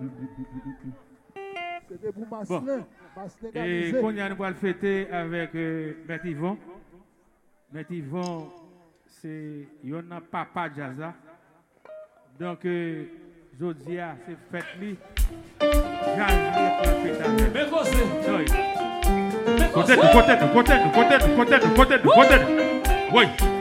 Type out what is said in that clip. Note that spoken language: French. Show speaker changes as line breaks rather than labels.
C'était pour
Bon.
Maslin.
Et qu'on y a nous va le fêter avec Maître Yvon. Maître Yvon, c'est un papa jazza. Donc, Jodia, c'est fête lui. Jazz pour le fêter avec.
Mais quoi c'est?
Côté. Oui.